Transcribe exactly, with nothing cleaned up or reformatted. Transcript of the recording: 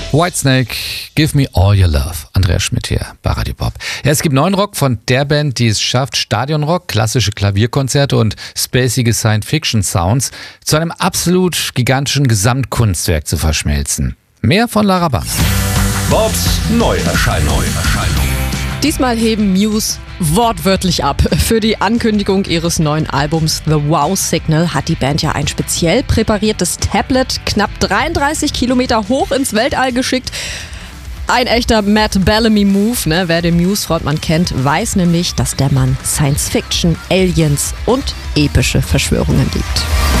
Whitesnake, Give Me All Your Love. Andreas Schmidt hier bei Radio Pop. Ja, es gibt neuen Rock von der Band, die es schafft, Stadionrock, klassische Klavierkonzerte und spacige Science-Fiction-Sounds zu einem absolut gigantischen Gesamtkunstwerk zu verschmelzen. Mehr von Lara Banz. Bobs Neuerscheinung. Diesmal heben Muse wortwörtlich ab. Für die Ankündigung ihres neuen Albums The Wow Signal hat die Band ja ein speziell präpariertes Tablet knapp dreiunddreißig Kilometer hoch ins Weltall geschickt. Ein echter Matt Bellamy-Move, ne? Wer den Muse-Frontmann kennt, weiß nämlich, dass der Mann Science-Fiction, Aliens und epische Verschwörungen liebt.